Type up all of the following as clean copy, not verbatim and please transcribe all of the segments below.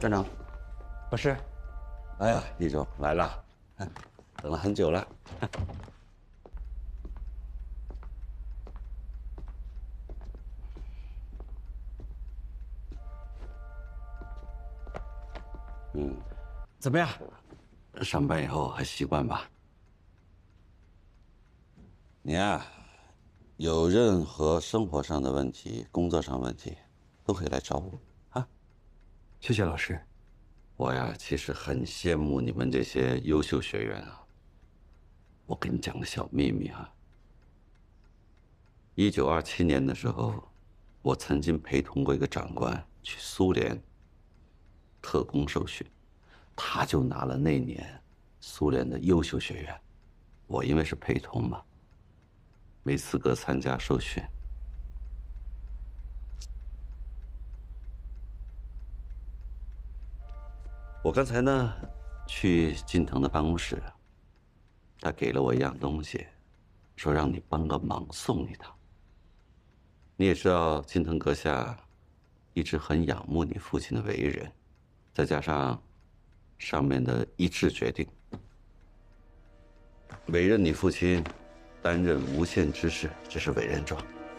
站长， 老师， 哎呀，易总来了，等了很久了。 怎么样？ 上班以后还习惯吧？你呀，有任何生活上的问题、工作上问题，都可以来找我啊。 谢谢老师。 我呀，其实很羡慕你们这些优秀学员啊。我跟你讲个小秘密啊。1927年的时候，我曾经陪同过一个长官去苏联特工受训，他就拿了那年苏联的优秀学员。我因为是陪同嘛，没资格参加受训。我刚才呢，去金腾的办公室，他给了我一样东西，说让你帮个忙送一趟。你也知道，金腾阁下一直很仰慕你父亲的为人，再加上上面的一致决定，委任你父亲担任无限之士，这是委任状。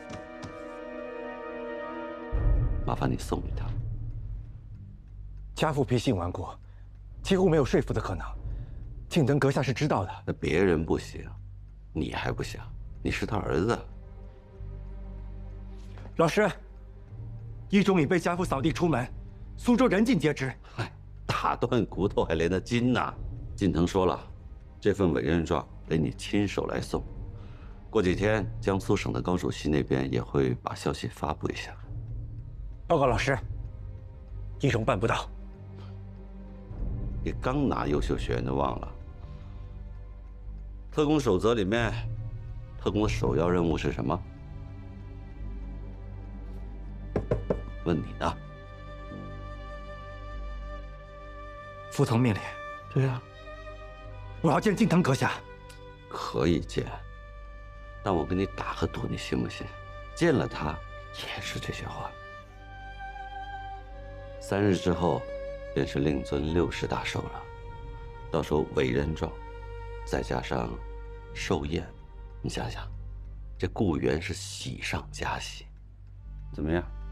麻烦你送一趟。 家父脾性顽固，几乎没有说服的可能。敬登阁下是知道的。 那别人不行，你还不行？你是他儿子。 老师，一中已被家父扫地出门，苏州人尽皆知。 哎，打断骨头还连得筋呐！近藤说了，这份委任状得你亲手来送。过几天，江苏省的高主席那边也会把消息发布一下。 报告老师，一中办不到。 你刚拿优秀学员都忘了。特工守则里面，特工的首要任务是什么？问你呢。 服从命令。 对呀， 我要见敬腾阁下。 可以见，但我跟你打个赌，你信不信？见了他也是这些话。3日之后，便是令尊60大寿了，到时候委任状，再加上寿宴，你想想，这顾源是喜上加喜，怎么样？